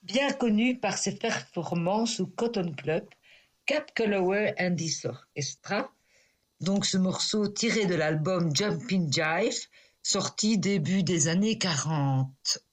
bien connu par ses performances au Cotton Club, Cap Calloway and his Orchestra. Donc ce morceau tiré de l'album Jumpin' Jive, sorti début des années 40.